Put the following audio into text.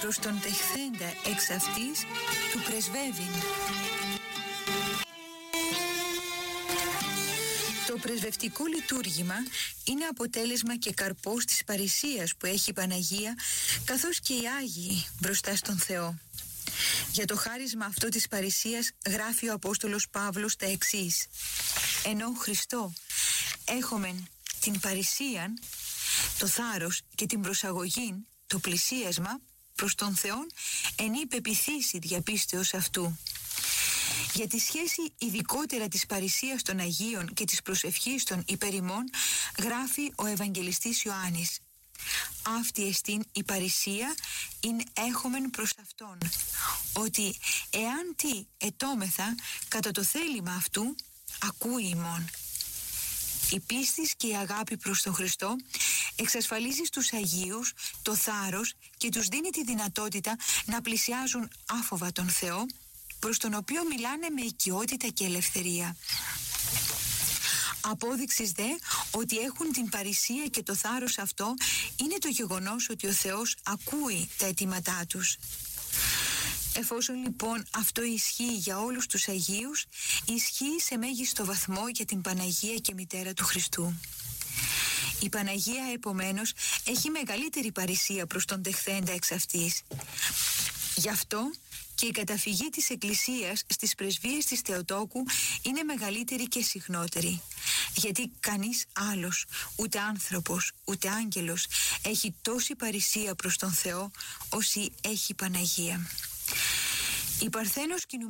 προς τον τεχθέντα εξ αυτής του πρεσβεύειν. Το πρεσβευτικό λειτουργήμα είναι αποτέλεσμα και καρπός της παρησίας που έχει η Παναγία καθώς και οι Άγιοι μπροστά στον Θεό. Για το χάρισμα αυτό της παρησίας γράφει ο Απόστολος Παύλος τα εξής: ενώ Χριστό έχομεν την παρησίαν, το θάρρος και την προσαγωγήν, το πλησίασμα προς τον Θεόν, εν υπεπιθήσει διαπίστεως αυτού. Για τη σχέση ειδικότερα της παρησίας των Αγίων και της προσευχής των υπερημών γράφει ο Ευαγγελιστής Ιωάννης: αυτή εστίν η παρησία ειν έχομεν προς Αυτόν, ότι εάν τι ετόμεθα κατά το θέλημα Αυτού, ακούει ημών. Η πίστη και η αγάπη προς τον Χριστό εξασφαλίζει στους Αγίους το θάρρος και τους δίνει τη δυνατότητα να πλησιάζουν άφοβα τον Θεό, προς τον οποίο μιλάνε με οικειότητα και ελευθερία. Απόδειξης δε ότι έχουν την παρησία και το θάρρος αυτό είναι το γεγονός ότι ο Θεός ακούει τα αιτήματά τους. Εφόσον λοιπόν αυτό ισχύει για όλους τους Αγίους, ισχύει σε μέγιστο βαθμό για την Παναγία και Μητέρα του Χριστού. Η Παναγία επομένως έχει μεγαλύτερη παρησία προς τον τεχθέντα εξ αυτής. Γι' αυτό και η καταφυγή της Εκκλησίας στις πρεσβείες της Θεοτόκου είναι μεγαλύτερη και συχνότερη. Γιατί κανείς άλλος, ούτε άνθρωπος, ούτε άγγελος, έχει τόση παρησία προς τον Θεό, όσοι έχει η Παναγία. Η Παρθένος